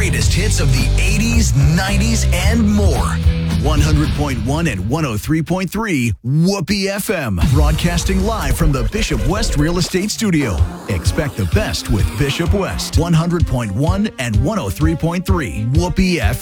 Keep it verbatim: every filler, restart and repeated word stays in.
greatest hits of the eighties, nineties, and more. one hundred point one and one oh three point three Whoopee F M. Broadcasting live from the Bishop West Real Estate Studio. Expect the best with Bishop West. one hundred point one and one oh three point three Whoopee F M.